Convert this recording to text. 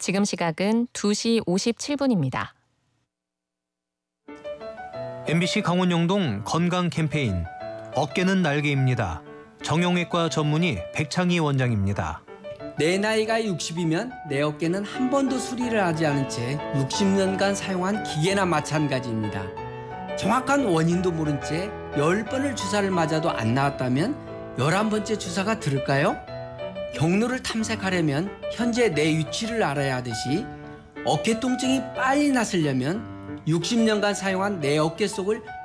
지금 시각은 2시 57분입니다. MBC 강원영동 건강 캠페인 어깨는 날개입니다. 정형외과 전문의 백창희 원장입니다. 내 나이가 60이면 내 어깨는 한 번도 수리를 하지 않은 채 60년간 사용한 기계나 마찬가지입니다. 정확한 원인도 모른 채 10번을 주사를 맞아도 안 나았다면 11번째 주사가 들을까요? 경로를 탐색하려면 현재 내 위치를 알아야 하듯이 어깨 통증이 빨리 낫으려면 60년간 사용한 내 어깨 속을